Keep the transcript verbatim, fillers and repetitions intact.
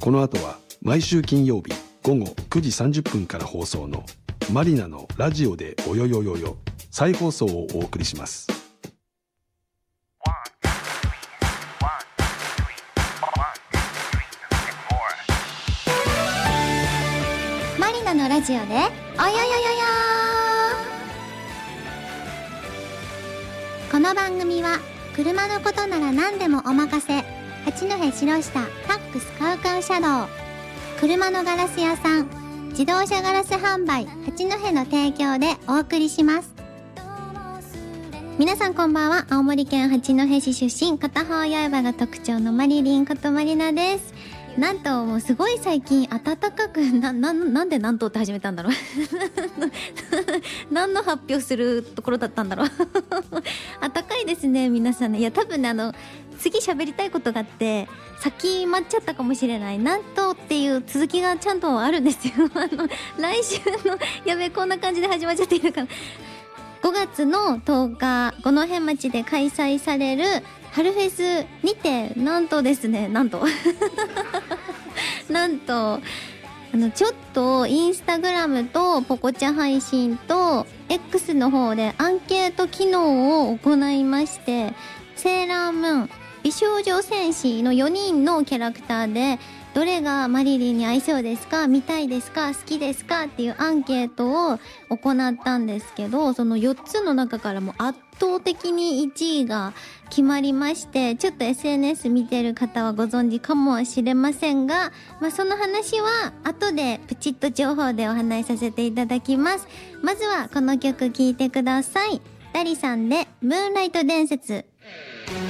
この後は毎週金曜日ごごくじさんじゅっぷんから放送のマリナのラジオでおよよよよ再放送をお送りします。 マリナのラジオでおよよよよ。この番組は車のことなら何でもお任せ、八戸白下タックスカウカウシャドウ、車のガラス屋さん、自動車ガラス販売八戸の提供でお送りします。皆さんこんばんは。青森県八戸市出身、片方刃が特徴のマリリンことマリナです。なんともうすごい最近暖かくな、な、なんでなんとって始めたんだろう何の発表するところだったんだろう暖かいですね皆さんね。いや多分ね、あの次喋りたいことがあって先待っちゃったかもしれない。なんとっていう続きがちゃんとあるんですよあの来週のやべえこんな感じで始まっちゃっていいのかな。ごがつのとおか五戸町で開催される春フェスにて、なんとですねなんとなんとあのちょっとインスタグラムとポコチャ配信と X の方でアンケート機能を行いまして、セーラームーン、美少女戦士のよにんのキャラクターでどれがマリリンに合いそうですか、見たいですか、好きですかっていうアンケートを行ったんですけど、そのよっつの中からも圧倒的にいちいが決まりまして、ちょっと エスエヌエス 見てる方はご存知かもしれませんが、まあ、その話は後でプチッと情報でお話しさせていただきます。まずはこの曲聴いてください。ダリさんでムーンライト伝説。